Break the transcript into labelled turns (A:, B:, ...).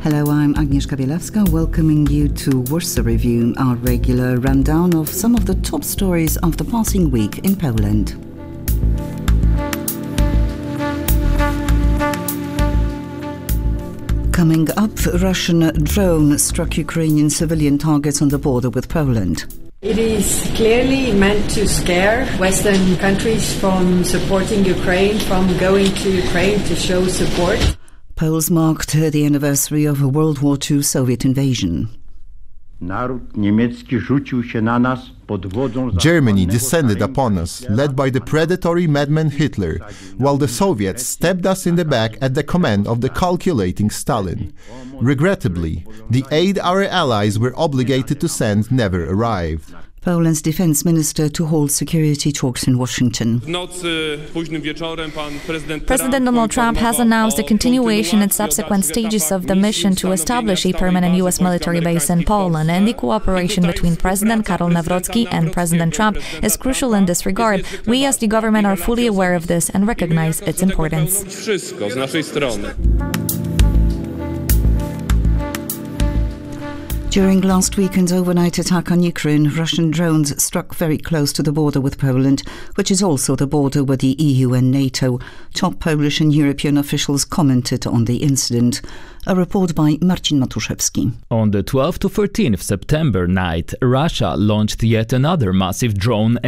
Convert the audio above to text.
A: Hello, I'm Agnieszka Bielawska, welcoming you to Warsaw Review, our regular rundown of some of the top stories of the passing week in Poland. Coming up, Russian drone struck Ukrainian civilian targets on the border with Poland.
B: It is clearly meant to scare Western countries from supporting Ukraine, from going to Ukraine to show support.
A: Poles marked the anniversary of a World War II Soviet invasion.
C: Germany descended upon us, led by the predatory madman Hitler, while the Soviets stabbed us in the back at the command of the calculating Stalin. Regrettably, the aid our allies were obligated to send never arrived.
A: Poland's defense minister to hold security talks in Washington.
D: President Donald Trump has announced the continuation and subsequent stages of the mission to establish a permanent U.S. military base in Poland, and the cooperation between President Karol Nawrocki and President Trump is crucial in this regard. We as the government are fully aware of this and recognize its importance.
A: During last weekend's overnight attack on Ukraine, Russian drones struck very close to the border with Poland, which is also the border with the EU and NATO. Top Polish and European officials commented on the incident. A report by Marcin Matuszewski.
E: On the 12th to 13th September night, Russia launched yet another massive drone